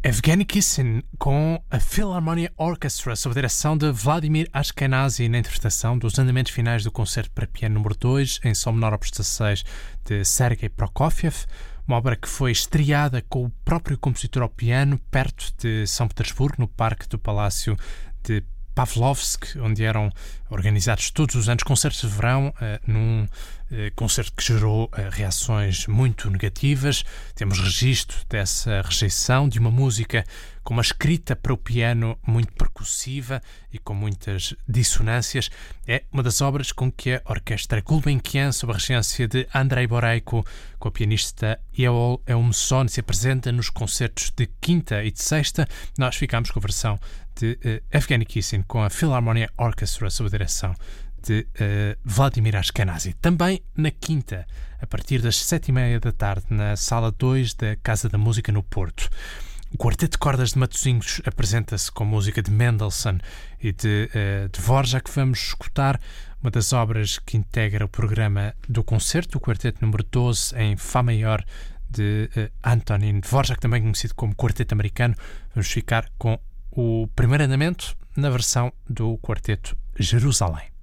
Evgeny Kissin com a Philharmonia Orchestra sob a direção de Vladimir Ashkenazy na interpretação dos andamentos finais do concerto para piano número 2 em sol menor opus 16 de Sergei Prokofiev, uma obra que foi estreada com o próprio compositor ao piano perto de São Petersburgo, no Parque do Palácio de Pavlovsk, onde eram organizados todos os anos concertos de verão, num concerto que gerou reações muito negativas. Temos registro dessa rejeição de uma música com uma escrita para o piano muito percussiva e com muitas dissonâncias. É uma das obras com que a Orquestra Gulbenkian, sob a regência de Andrei Boreiko, com a pianista Eol Eumson, se apresenta nos concertos de quinta e de sexta. Nós ficamos com a versão de Evgeny Kissin com a Philharmonia Orchestra sob a direção de Vladimir Ashkenazy. Também na quinta, a partir das 7h30 da tarde, na Sala 2 da Casa da Música no Porto. O Quarteto de Cordas de Matosinhos apresenta-se com música de Mendelssohn e de Dvorak. Vamos escutar uma das obras que integra o programa do concerto, o Quarteto número 12 em Fá maior de Antonin Dvorak, também conhecido como Quarteto Americano. Vamos ficar com o primeiro andamento na versão do Quarteto Jerusalém.